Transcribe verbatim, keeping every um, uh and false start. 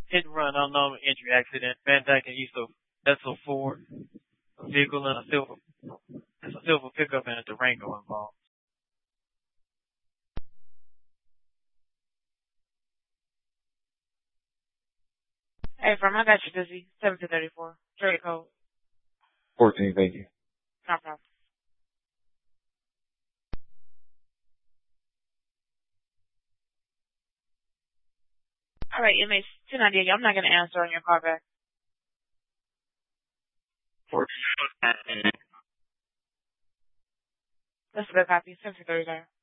hit and run, unknown entry accident. Van Dyke and use of Esso Ford, a vehicle and a silver, it's a silver pickup and a Durango involved. Hey, from I got you, Dizzy. seventeen thirty-four. Trade code. fourteen, thank you. No problem. All right, M H two ninety-eight. I'm not going to answer on your call back. fourteen. That's a good copy. seventeen thirty-nine.